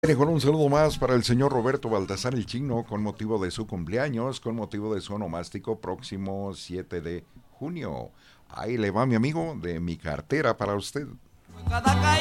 Con un saludo más para el señor Roberto Baltasar el Chino con motivo de su cumpleaños, con motivo de su onomástico próximo 7 de junio. Ahí le va mi amigo de mi cartera para usted.